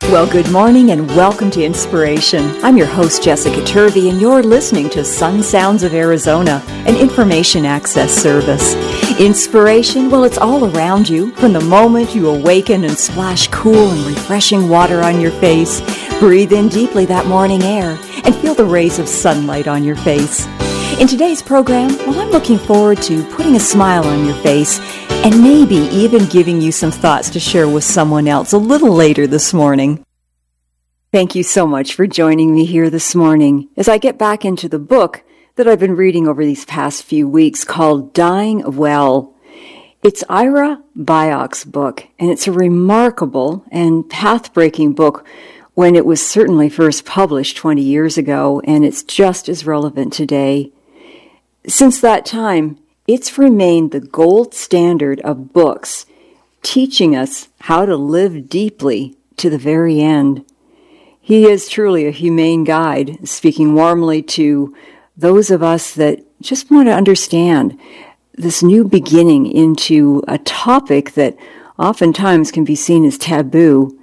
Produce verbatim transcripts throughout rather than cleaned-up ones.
Well, good morning and welcome to Inspiration. I'm your host, Jessica Turvey, and you're listening to Sun Sounds of Arizona, an information access service. Inspiration, well, it's all around you. From the moment you awaken and splash cool and refreshing water on your face, breathe in deeply that morning air, and feel the rays of sunlight on your face. In today's program, well, I'm looking forward to putting a smile on your face and maybe even giving you some thoughts to share with someone else a little later this morning. Thank you so much for joining me here this morning as I get back into the book that I've been reading over these past few weeks called Dying Well. It's Ira Byock's book, and it's a remarkable and path-breaking book when it was certainly first published twenty years ago, and it's just as relevant today. Since that time, it's remained the gold standard of books, teaching us how to live deeply to the very end. He is truly a humane guide, speaking warmly to those of us that just want to understand this new beginning into a topic that oftentimes can be seen as taboo.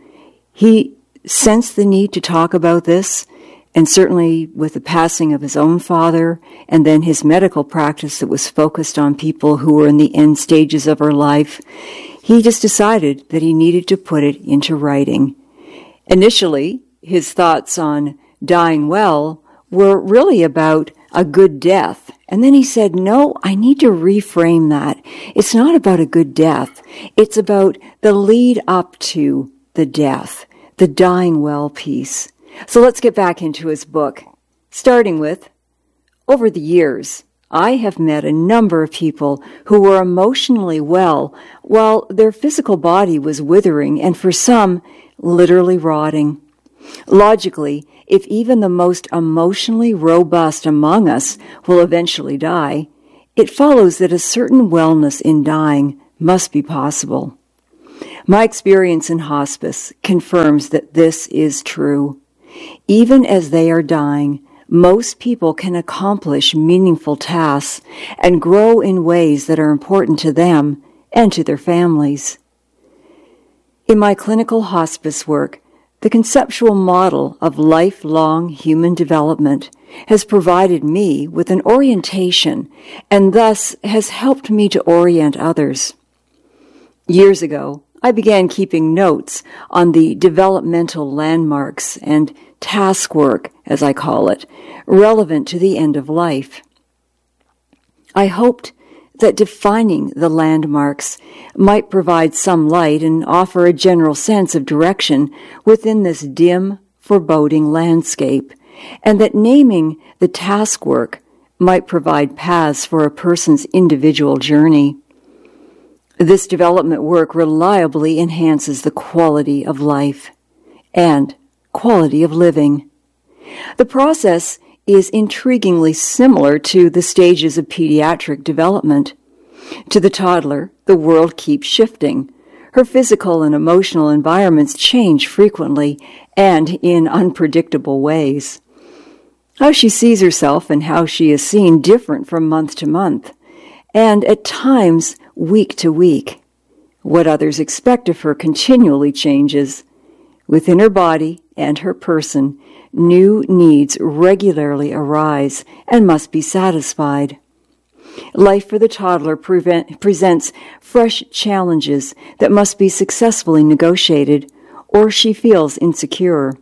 He sensed the need to talk about this, and certainly with the passing of his own father and then his medical practice that was focused on people who were in the end stages of our life, he just decided that he needed to put it into writing. Initially, his thoughts on dying well were really about a good death. And then he said, no, I need to reframe that. It's not about a good death. It's about the lead up to the death, the dying well piece. So let's get back into his book, starting with, over the years, I have met a number of people who were emotionally well while their physical body was withering and for some, literally rotting. Logically, if even the most emotionally robust among us will eventually die, it follows that a certain wellness in dying must be possible. My experience in hospice confirms that this is true. Even as they are dying, most people can accomplish meaningful tasks and grow in ways that are important to them and to their families. In my clinical hospice work, the conceptual model of lifelong human development has provided me with an orientation and thus has helped me to orient others. Years ago, I began keeping notes on the developmental landmarks and task work, as I call it, relevant to the end of life. I hoped that defining the landmarks might provide some light and offer a general sense of direction within this dim, foreboding landscape, and that naming the task work might provide paths for a person's individual journey. This development work reliably enhances the quality of life and quality of living. The process is intriguingly similar to the stages of pediatric development. To the toddler, the world keeps shifting. Her physical and emotional environments change frequently and in unpredictable ways. How she sees herself and how she is seen different from month to month, and at times week to week. What others expect of her continually changes. Within her body and her person, new needs regularly arise and must be satisfied. Life for the toddler prevent, presents fresh challenges that must be successfully negotiated, or she feels insecure.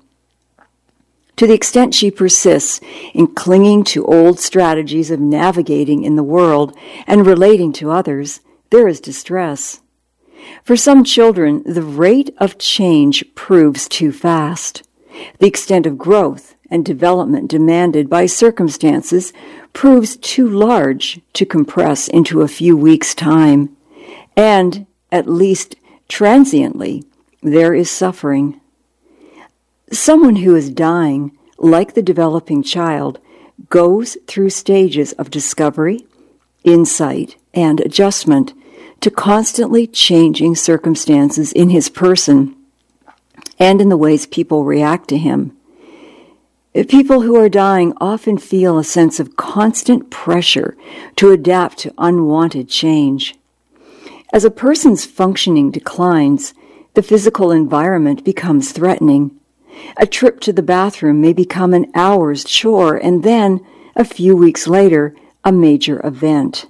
To the extent she persists in clinging to old strategies of navigating in the world and relating to others, there is distress. For some children, the rate of change proves too fast. The extent of growth and development demanded by circumstances proves too large to compress into a few weeks' time. And, at least transiently, there is suffering. Someone who is dying, like the developing child, goes through stages of discovery, insight, and adjustment to constantly changing circumstances in his person and in the ways people react to him. People who are dying often feel a sense of constant pressure to adapt to unwanted change. As a person's functioning declines, The physical environment becomes threatening. A trip to the bathroom may become an hour's chore, and then, a few weeks later, a major event.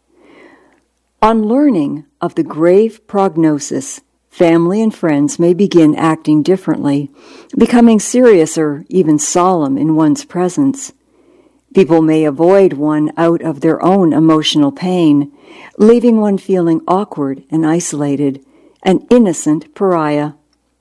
On learning of the grave prognosis, family and friends may begin acting differently, becoming serious or even solemn in one's presence. People may avoid one out of their own emotional pain, leaving one feeling awkward and isolated, an innocent pariah.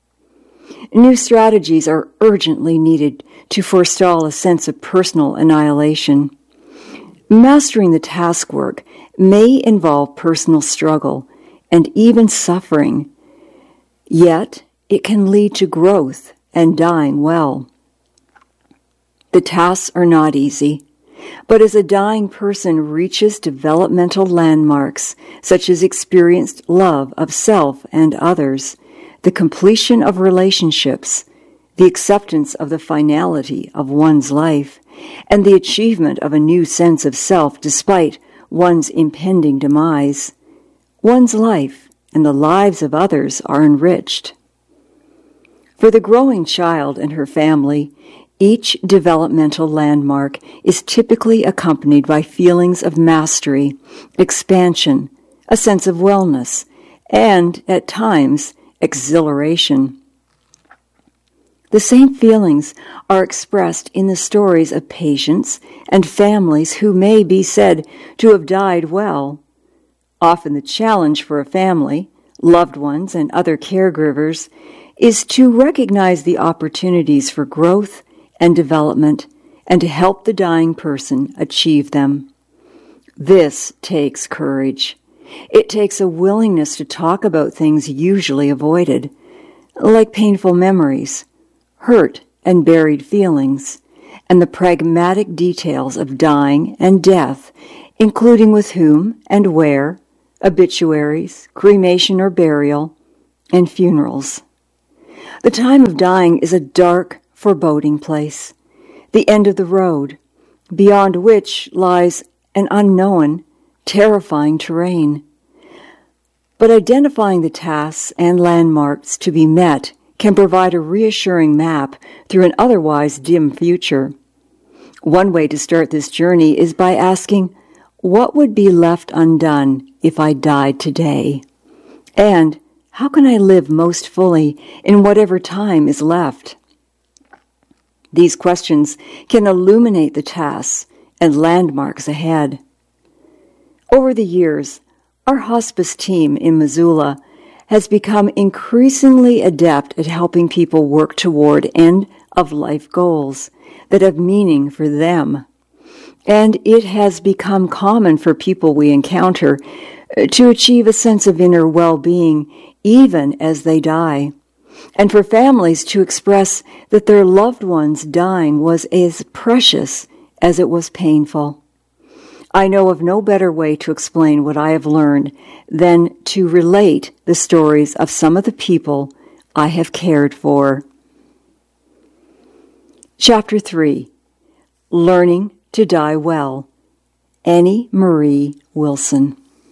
New strategies are urgently needed to forestall a sense of personal annihilation. Mastering the task work may involve personal struggle and even suffering, yet it can lead to growth and dying well. The tasks are not easy, but as a dying person reaches developmental landmarks, such as experienced love of self and others, the completion of relationships, the acceptance of the finality of one's life, and the achievement of a new sense of self despite one's impending demise, one's life and the lives of others are enriched. For the growing child and her family, each developmental landmark is typically accompanied by feelings of mastery, expansion, a sense of wellness, and, at times, exhilaration. The same feelings are expressed in the stories of patients and families who may be said to have died well. Often the challenge for a family, loved ones, and other caregivers is to recognize the opportunities for growth and development and to help the dying person achieve them. This takes courage. It takes a willingness to talk about things usually avoided, like painful memories, hurt and buried feelings, and the pragmatic details of dying and death, including with whom and where, obituaries, cremation or burial, and funerals. The time of dying is a dark, foreboding place, the end of the road, beyond which lies an unknown, terrifying terrain. But identifying the tasks and landmarks to be met can provide a reassuring map through an otherwise dim future. One way to start this journey is by asking, what would be left undone if I died today? And how can I live most fully in whatever time is left? These questions can illuminate the tasks and landmarks ahead. Over the years, our hospice team in Missoula has become increasingly adept at helping people work toward end-of-life goals that have meaning for them. And it has become common for people we encounter to achieve a sense of inner well-being even as they die, and for families to express that their loved one's dying was as precious as it was painful. I know of no better way to explain what I have learned than to relate the stories of some of the people I have cared for. Chapter three, Learning to Die Well, Annie Marie Wilson.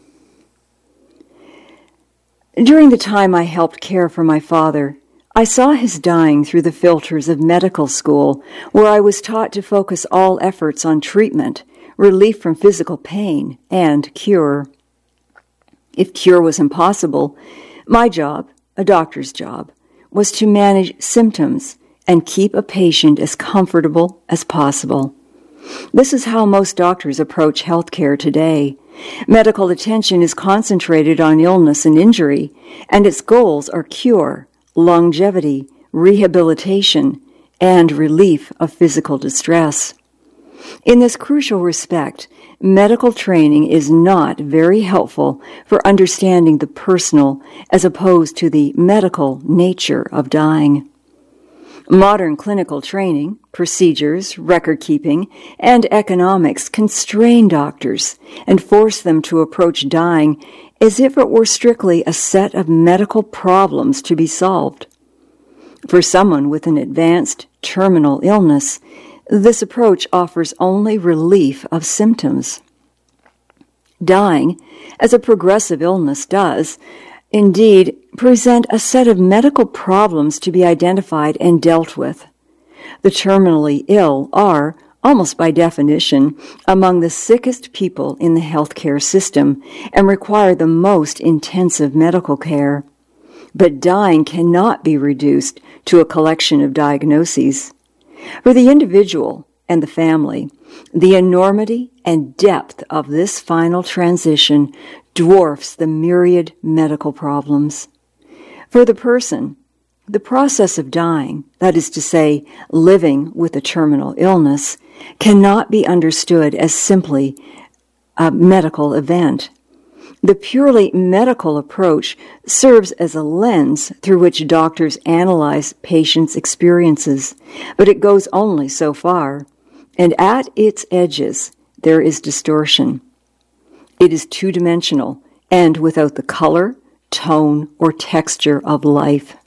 During the time I helped care for my father, I saw his dying through the filters of medical school, where I was taught to focus all efforts on treatment, relief from physical pain, and cure. If cure was impossible, my job, a doctor's job, was to manage symptoms and keep a patient as comfortable as possible. This is how most doctors approach healthcare today. Medical attention is concentrated on illness and injury, and its goals are cure, longevity, rehabilitation, and relief of physical distress. In this crucial respect, medical training is not very helpful for understanding the personal as opposed to the medical nature of dying. Modern clinical training, procedures, record-keeping, and economics constrain doctors and force them to approach dying as if it were strictly a set of medical problems to be solved. For someone with an advanced terminal illness, this approach offers only relief of symptoms. Dying, as a progressive illness does, indeed, present a set of medical problems to be identified and dealt with. The terminally ill are, almost by definition, among the sickest people in the healthcare system and require the most intensive medical care. But dying cannot be reduced to a collection of diagnoses. For the individual and the family, the enormity and depth of this final transition dwarfs the myriad medical problems. For the person, the process of dying, that is to say, living with a terminal illness, cannot be understood as simply a medical event. The purely medical approach serves as a lens through which doctors analyze patients' experiences, but it goes only so far, and at its edges there is distortion. It is two-dimensional and without the color, tone, or texture of life.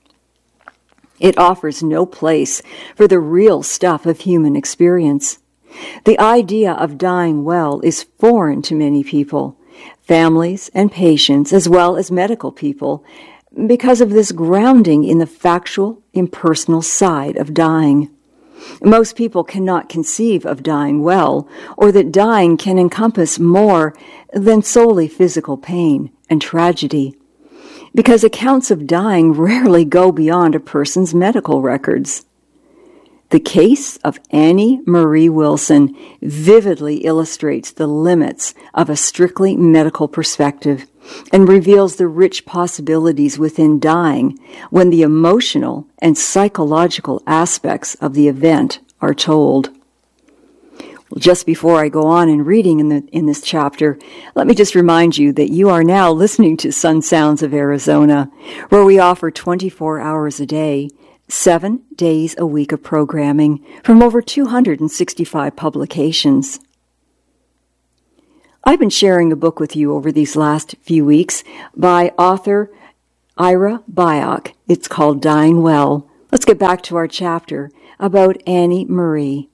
It offers no place for the real stuff of human experience. The idea of dying well is foreign to many people, families and patients, as well as medical people, because of this grounding in the factual, impersonal side of dying. Most people cannot conceive of dying well, or that dying can encompass more than solely physical pain and tragedy, because accounts of dying rarely go beyond a person's medical records. The case of Annie Marie Wilson vividly illustrates the limits of a strictly medical perspective and reveals the rich possibilities within dying when the emotional and psychological aspects of the event are told. Well, just before I go on in reading in, the, in this chapter, let me just remind you that you are now listening to Sun Sounds of Arizona, where we offer twenty-four hours a day, seven days a week of programming from over two hundred sixty-five publications. I've been sharing a book with you over these last few weeks by author Ira Byock. It's called Dying Well. Let's get back to our chapter about Annie Marie.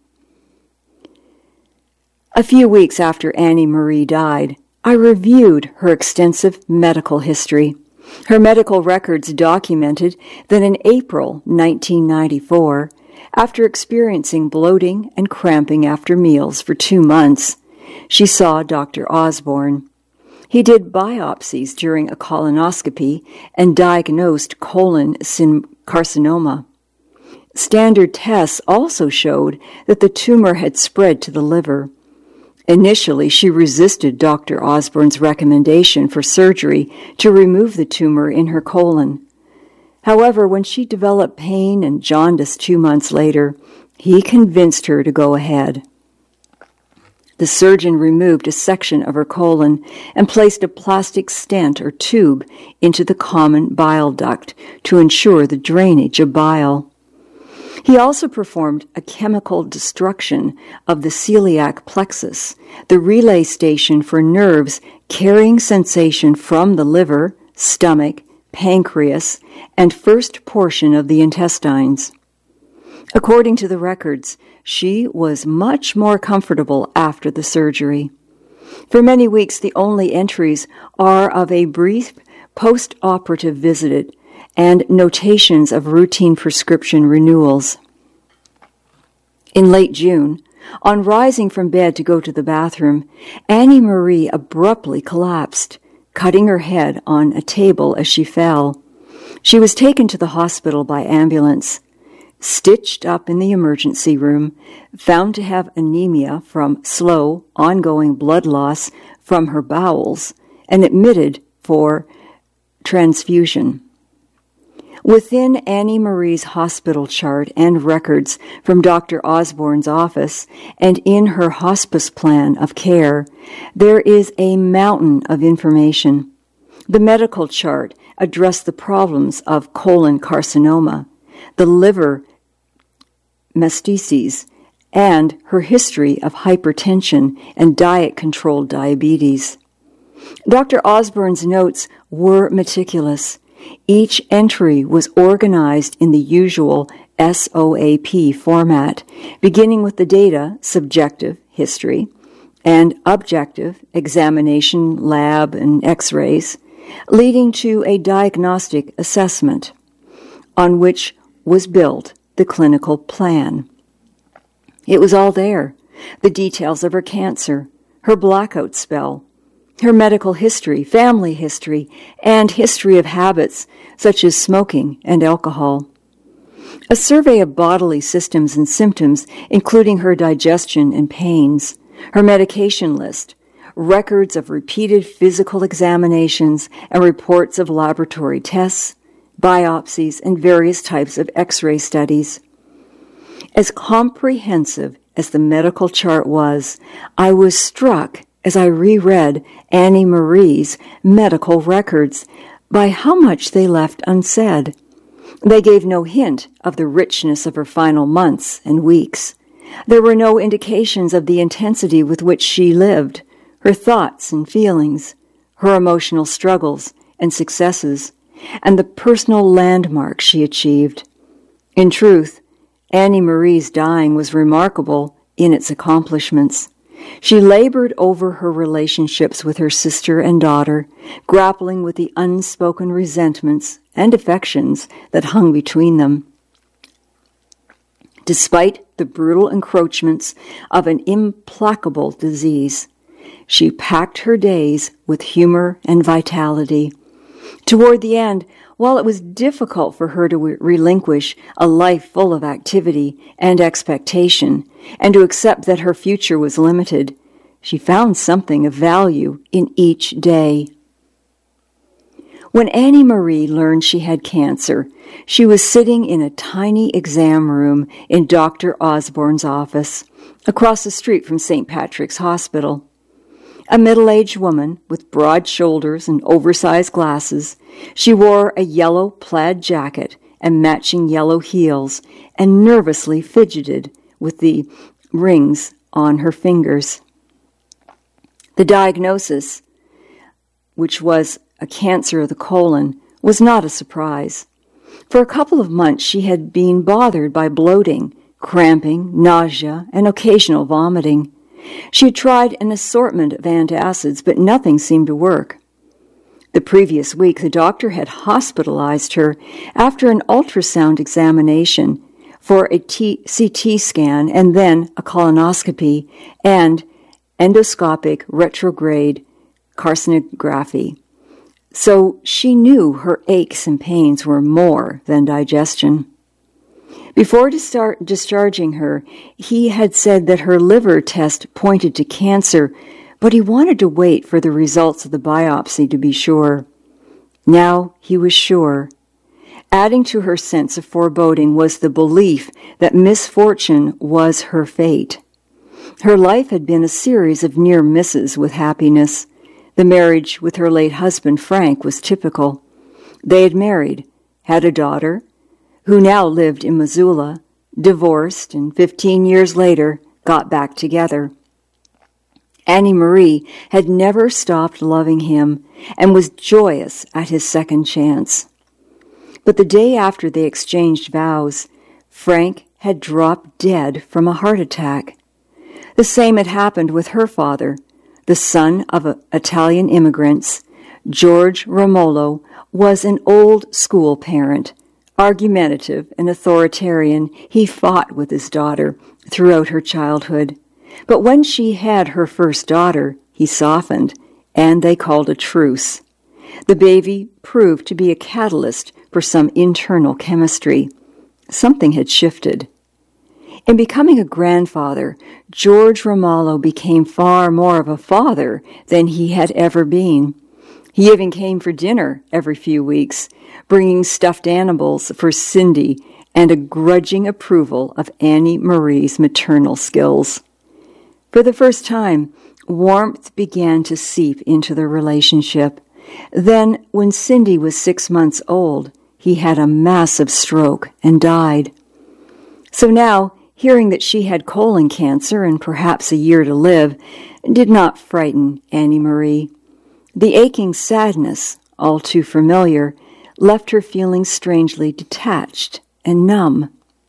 A few weeks after Annie Marie died, I reviewed her extensive medical history. Her medical records documented that in April nineteen ninety-four, after experiencing bloating and cramping after meals for two months, she saw Doctor Osborne. He did biopsies during a colonoscopy and diagnosed colon carcinoma. Standard tests also showed that the tumor had spread to the liver. Initially, she resisted Doctor Osborne's recommendation for surgery to remove the tumor in her colon. However, when she developed pain and jaundice two months later, he convinced her to go ahead. The surgeon removed a section of her colon and placed a plastic stent or tube into the common bile duct to ensure the drainage of bile. He also performed a chemical destruction of the celiac plexus, the relay station for nerves carrying sensation from the liver, stomach, pancreas, and first portion of the intestines. According to the records, she was much more comfortable after the surgery. For many weeks, the only entries are of a brief post-operative visit and notations of routine prescription renewals. In late June, on rising from bed to go to the bathroom, Annie Marie abruptly collapsed, cutting her head on a table as she fell. She was taken to the hospital by ambulance, stitched up in the emergency room, found to have anemia from slow, ongoing blood loss from her bowels, and admitted for transfusion. Within Annie Marie's hospital chart and records from Doctor Osborne's office and in her hospice plan of care, there is a mountain of information. The medical chart addressed the problems of colon carcinoma, the liver metastases, and her history of hypertension and diet-controlled diabetes. Doctor Osborne's notes were meticulous. Each entry was organized in the usual S O A P format, beginning with the data, subjective, history, and objective, examination, lab, and x-rays, leading to a diagnostic assessment on which was built the clinical plan. It was all there, the details of her cancer, her blackout spell, her medical history, family history, and history of habits such as smoking and alcohol. A survey of bodily systems and symptoms, including her digestion and pains, her medication list, records of repeated physical examinations, and reports of laboratory tests, biopsies, and various types of X-ray studies. As comprehensive as the medical chart was, I was struck as I reread Annie Marie's medical records by how much they left unsaid. They gave no hint of the richness of her final months and weeks. There were no indications of the intensity with which she lived, her thoughts and feelings, her emotional struggles and successes, and the personal landmarks she achieved. In truth, Annie Marie's dying was remarkable in its accomplishments. She labored over her relationships with her sister and daughter, grappling with the unspoken resentments and affections that hung between them. Despite the brutal encroachments of an implacable disease, she packed her days with humor and vitality. Toward the end, while it was difficult for her to relinquish a life full of activity and expectation, and to accept that her future was limited, she found something of value in each day. When Annie Marie learned she had cancer, she was sitting in a tiny exam room in Doctor Osborne's office, across the street from Saint Patrick's Hospital. A middle-aged woman with broad shoulders and oversized glasses, she wore a yellow plaid jacket and matching yellow heels and nervously fidgeted with the rings on her fingers. The diagnosis, which was a cancer of the colon, was not a surprise. For a couple of months she had been bothered by bloating, cramping, nausea, and occasional vomiting. She had tried an assortment of antacids, but nothing seemed to work. The previous week, the doctor had hospitalized her after an ultrasound examination for a T- C T scan and then a colonoscopy and endoscopic retrograde carcinography. So she knew her aches and pains were more than digestion. Before distar- discharging her, he had said that her liver test pointed to cancer, but he wanted to wait for the results of the biopsy to be sure. Now he was sure. Adding to her sense of foreboding was the belief that misfortune was her fate. Her life had been a series of near misses with happiness. The marriage with her late husband, Frank, was typical. They had married, had a daughter, who now lived in Missoula, divorced, and fifteen years later got back together. Annie Marie had never stopped loving him and was joyous at his second chance. But the day after they exchanged vows, Frank had dropped dead from a heart attack. The same had happened with her father, the son of Italian immigrants. George Romolo was an old-school parent. Argumentative and authoritarian, he fought with his daughter throughout her childhood. But when she had her first daughter, he softened, and they called a truce. The baby proved to be a catalyst for some internal chemistry. Something had shifted. In becoming a grandfather, George Romolo became far more of a father than he had ever been. He even came for dinner every few weeks, bringing stuffed animals for Cindy and a grudging approval of Annie Marie's maternal skills. For the first time, warmth began to seep into the relationship. Then, when Cindy was six months old, he had a massive stroke and died. So now, hearing that she had colon cancer and perhaps a year to live did not frighten Annie Marie. The aching sadness, all too familiar, left her feeling strangely detached and numb.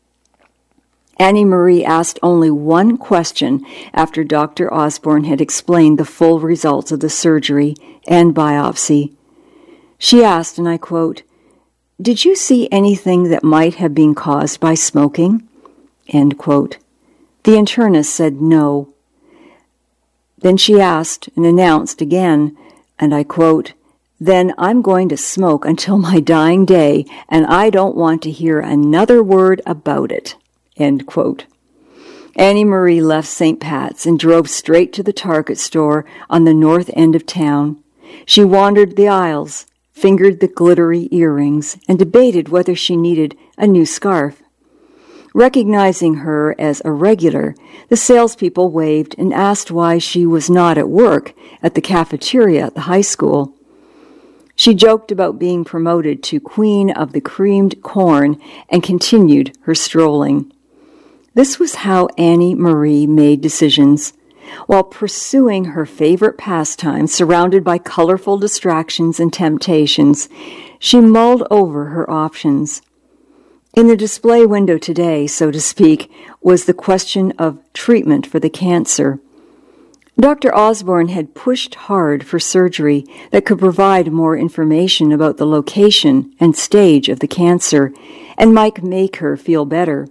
Annie Marie asked only one question after Doctor Osborne had explained the full results of the surgery and biopsy. She asked, and I quote, "Did you see anything that might have been caused by smoking?" End quote. The internist said no. Then she asked and announced again, and I quote, "Then I'm going to smoke until my dying day, and I don't want to hear another word about it." End quote. Annie Marie left Saint Pat's and drove straight to the Target store on the north end of town. She wandered the aisles, fingered the glittery earrings, and debated whether she needed a new scarf. Recognizing her as a regular, the salespeople waved and asked why she was not at work at the cafeteria at the high school. She joked about being promoted to Queen of the Creamed Corn and continued her strolling. This was how Annie Marie made decisions. While pursuing her favorite pastime, surrounded by colorful distractions and temptations, she mulled over her options. In the display window today, so to speak, was the question of treatment for the cancer. Doctor Osborne had pushed hard for surgery that could provide more information about the location and stage of the cancer and might make her feel better.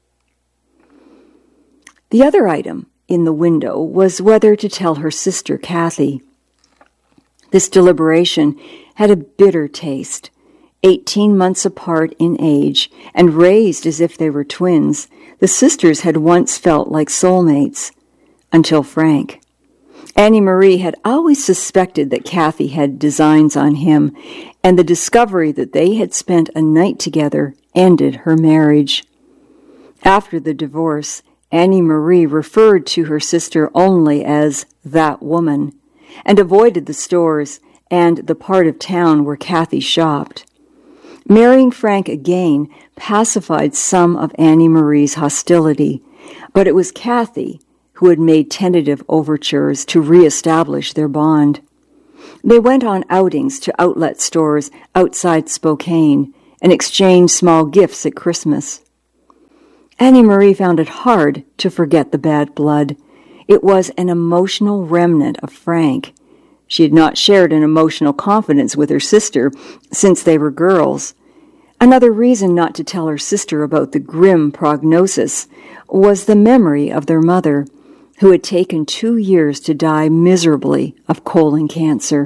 The other item in the window was whether to tell her sister Kathy. This deliberation had a bitter taste. Eighteen months apart in age and raised as if they were twins, the sisters had once felt like soulmates. Until Frank. Annie Marie had always suspected that Kathy had designs on him, and the discovery that they had spent a night together ended her marriage. After the divorce, Annie Marie referred to her sister only as that woman, and avoided the stores and the part of town where Kathy shopped. Marrying Frank again pacified some of Annie Marie's hostility, but it was Kathy who had made tentative overtures to reestablish their bond. They went on outings to outlet stores outside Spokane and exchanged small gifts at Christmas. Annie Marie found it hard to forget the bad blood. It was an emotional remnant of Frank. She had not shared an emotional confidence with her sister since they were girls. Another reason not to tell her sister about the grim prognosis was the memory of their mother, who had taken two years to die miserably of colon cancer.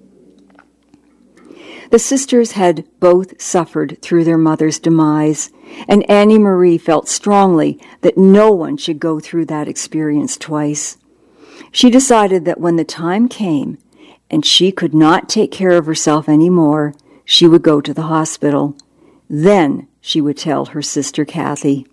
The sisters had both suffered through their mother's demise, and Annie Marie felt strongly that no one should go through that experience twice. She decided that when the time came and she could not take care of herself anymore, she would go to the hospital. Then she would tell her sister Kathy.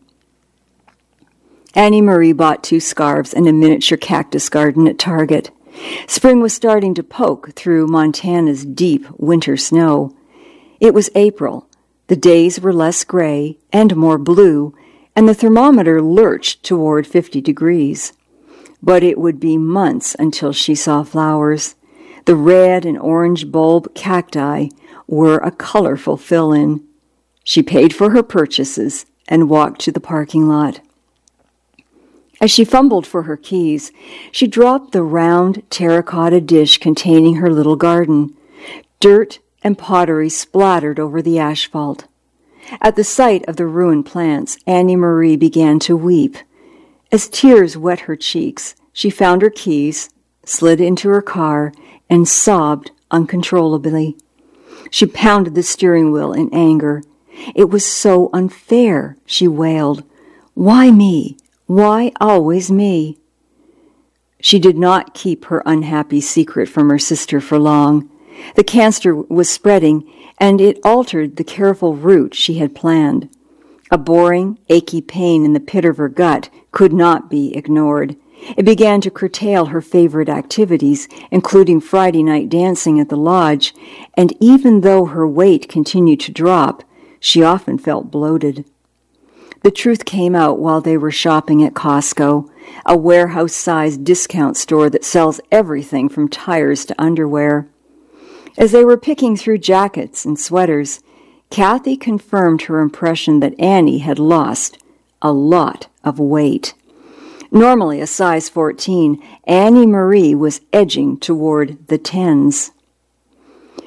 Annie Marie bought two scarves and a miniature cactus garden at Target. Spring was starting to poke through Montana's deep winter snow. It was April. The days were less gray and more blue, and the thermometer lurched toward fifty degrees. But it would be months until she saw flowers. The red and orange bulb cacti were a colorful fill-in. She paid for her purchases and walked to the parking lot. As she fumbled for her keys, she dropped the round terracotta dish containing her little garden. Dirt and pottery splattered over the asphalt. At the sight of the ruined plants, Annie Marie began to weep. As tears wet her cheeks, she found her keys, slid into her car, and sobbed uncontrollably. She pounded the steering wheel in anger. It was so unfair, she wailed. Why me? Why always me? She did not keep her unhappy secret from her sister for long. The cancer was spreading, and it altered the careful route she had planned. A boring, achy pain in the pit of her gut could not be ignored. It began to curtail her favorite activities, including Friday night dancing at the lodge, and even though her weight continued to drop, she often felt bloated. The truth came out while they were shopping at Costco, a warehouse-sized discount store that sells everything from tires to underwear. As they were picking through jackets and sweaters, Kathy confirmed her impression that Annie had lost a lot of weight. Normally a size fourteen, Annie Marie was edging toward the tens.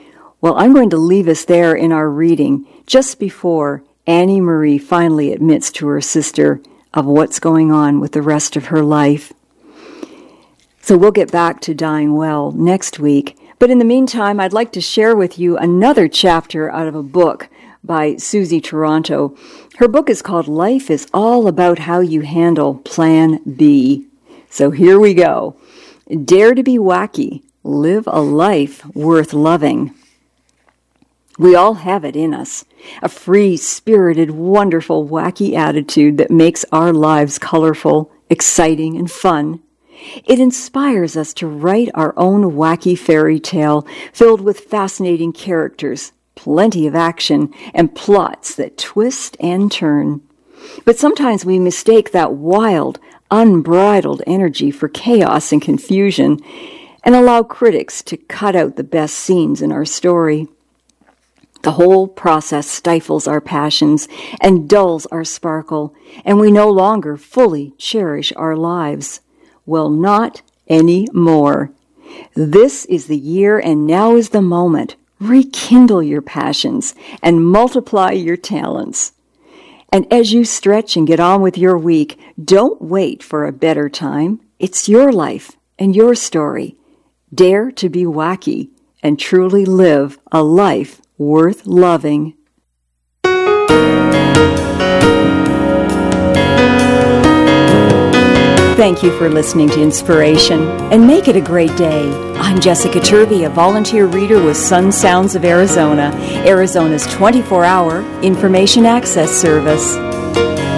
Well, I'm going to leave us there in our reading just before Annie Marie finally admits to her sister of what's going on with the rest of her life. So we'll get back to Dying Well next week. But in the meantime, I'd like to share with you another chapter out of a book by Susie Toronto. Her book is called Life is All About How You Handle Plan B. So here we go. Dare to be wacky. Live a life worth loving. We all have it in us, a free-spirited, wonderful, wacky attitude that makes our lives colorful, exciting, and fun. It inspires us to write our own wacky fairy tale filled with fascinating characters, plenty of action, and plots that twist and turn. But sometimes we mistake that wild, unbridled energy for chaos and confusion and allow critics to cut out the best scenes in our story. The whole process stifles our passions and dulls our sparkle, and we no longer fully cherish our lives. Well, not anymore. This is the year and now is the moment. Rekindle your passions and multiply your talents. And as you stretch and get on with your week, don't wait for a better time. It's your life and your story. Dare to be wacky and truly live a life worth loving. Thank you for listening to Inspiration, and make it a great day. I'm Jessica Turvey, a volunteer reader with Sun Sounds of Arizona, Arizona's twenty-four hour information access service.